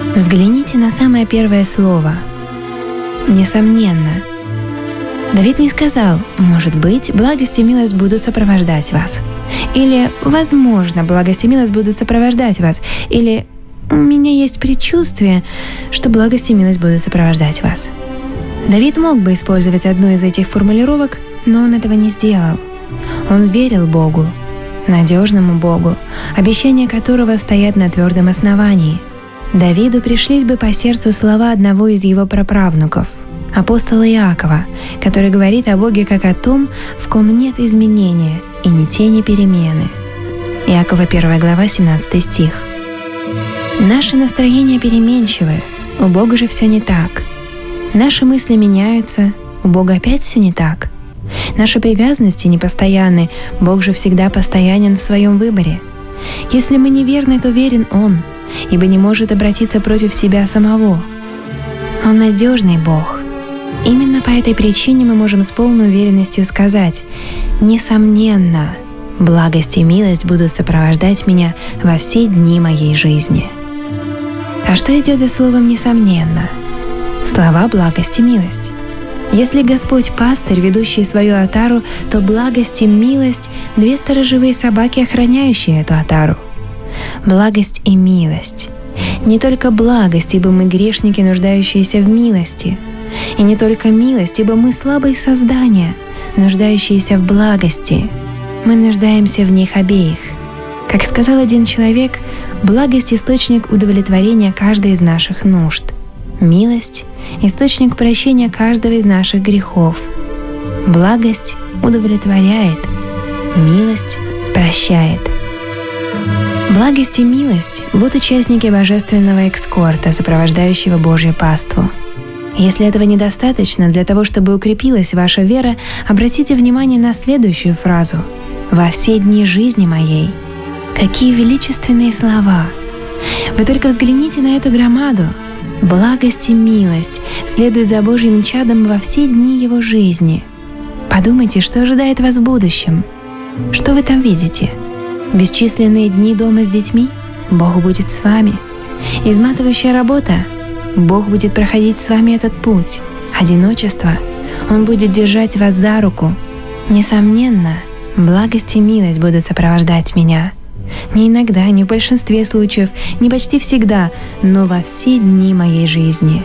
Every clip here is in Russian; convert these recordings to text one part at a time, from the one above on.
Взгляните на самое первое слово. Несомненно. Давид не сказал: «Может быть, благость и милость будут сопровождать вас». Или «Возможно, благость и милость будут сопровождать вас». Или «У меня есть предчувствие, что благость и милость будут сопровождать вас». Давид мог бы использовать одну из этих формулировок, но он этого не сделал. Он верил Богу, надежному Богу, обещания которого стоят на твердом основании. Давиду пришлись бы по сердцу слова одного из его праправнуков, апостола Иакова, который говорит о Боге как о том, в ком нет изменения и ни тени перемены. Иакова 1 глава 17 стих. Наши настроения переменчивы, у Бога же все не так. Наши мысли меняются, у Бога опять все не так. Наши привязанности непостоянны, Бог же всегда постоянен в своем выборе. Если мы неверны, то верен Он, ибо не может обратиться против себя самого. Он надежный Бог. Именно по этой причине мы можем с полной уверенностью сказать: «Несомненно, благость и милость будут сопровождать меня во все дни моей жизни». А что идет за словом «несомненно»? Слова «благость» и «милость». Если Господь пастырь, ведущий свою отару, то благость и милость — две сторожевые собаки, охраняющие эту отару. Благость и милость. Не только благость, ибо мы грешники, нуждающиеся в милости. И не только милость, ибо мы слабые создания, нуждающиеся в благости. Мы нуждаемся в них обеих. Как сказал один человек, благость — источник удовлетворения каждой из наших нужд. Милость — источник прощения каждого из наших грехов. Благость удовлетворяет, милость прощает. Благость и милость — вот участники божественного эскорта, сопровождающего Божью паству. Если этого недостаточно для того, чтобы укрепилась ваша вера, обратите внимание на следующую фразу: «Во все дни жизни моей». Какие величественные слова! Вы только взгляните на эту громаду. Благость и милость следуют за Божьим чадом во все дни его жизни. Подумайте, что ожидает вас в будущем. Что вы там видите? Бесчисленные дни дома с детьми? Бог будет с вами. Изматывающая работа? Бог будет проходить с вами этот путь. Одиночество? Он будет держать вас за руку. Несомненно, благость и милость будут сопровождать меня. Не иногда, не в большинстве случаев, не почти всегда, но во все дни моей жизни.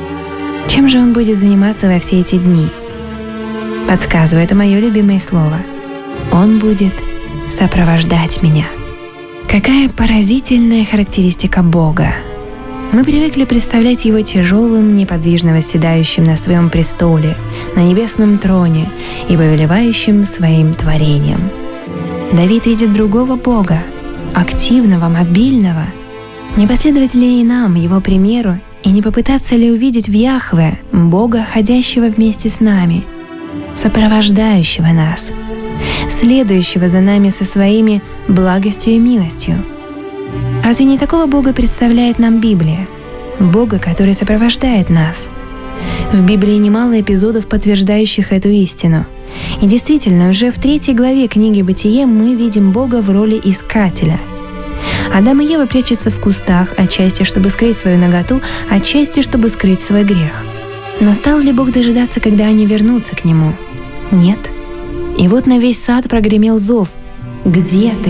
Чем же Он будет заниматься во все эти дни? Подсказываю, это мое любимое слово. Он будет сопровождать меня. Какая поразительная характеристика Бога! Мы привыкли представлять Его тяжелым, неподвижно восседающим на своем престоле, на небесном троне и повелевающим своим творением. Давид видит другого Бога, активного, мобильного. Не последовать ли и нам Его примеру и не попытаться ли увидеть в Яхве Бога, ходящего вместе с нами, сопровождающего нас, следующего за нами со своими благостью и милостью? Разве не такого Бога представляет нам Библия? Бога, который сопровождает нас. В Библии немало эпизодов, подтверждающих эту истину. И действительно, уже в 3 главе книги «Бытие» мы видим Бога в роли искателя. Адам и Ева прячутся в кустах, отчасти чтобы скрыть свою наготу, отчасти чтобы скрыть свой грех. Но стал ли Бог дожидаться, когда они вернутся к Нему? Нет. И вот на весь сад прогремел зов: «Где ты?»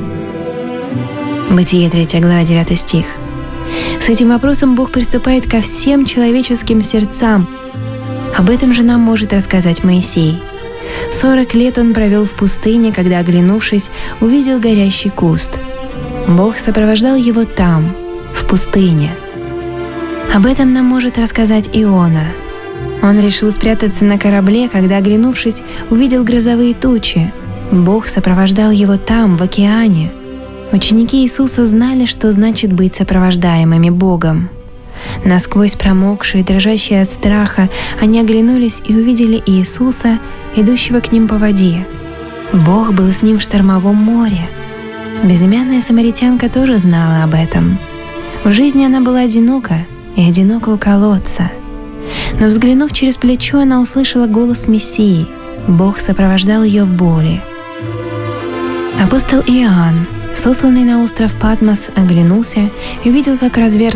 Бытие 3 глава 9 стих. С этим вопросом Бог приступает ко всем человеческим сердцам. Об этом же нам может рассказать Моисей. 40 лет он провел в пустыне, когда, оглянувшись, увидел горящий куст. Бог сопровождал его там, в пустыне. Об этом нам может рассказать Иона. Он решил спрятаться на корабле, когда, оглянувшись, увидел грозовые тучи. Бог сопровождал его там, в океане. Ученики Иисуса знали, что значит быть сопровождаемыми Богом. Насквозь промокшие, дрожащие от страха, они оглянулись и увидели Иисуса, идущего к ним по воде. Бог был с ним в штормовом море. Безымянная самаритянка тоже знала об этом. В жизни она была одинока и одинока у колодца. Но, взглянув через плечо, она услышала голос Мессии. Бог сопровождал ее в боли. Апостол Иоанн, сосланный на остров Патмос, оглянулся и увидел, как разверз